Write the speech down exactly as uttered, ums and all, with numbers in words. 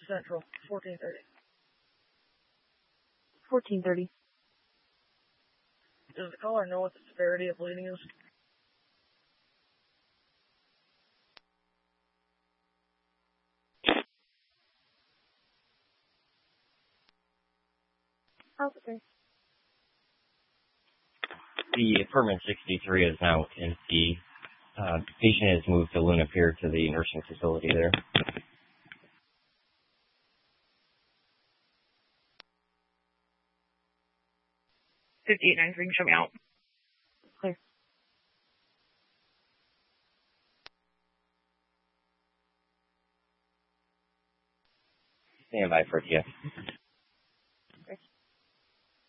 Central, fourteen thirty. fourteen thirty. Does the caller know what the severity of bleeding is? Officer. The apartment sixty-three is now empty. Uh, the patient has moved to Luna Pier to the nursing facility there. fifty-eight nine three, show me out. Clear. Stand by for you.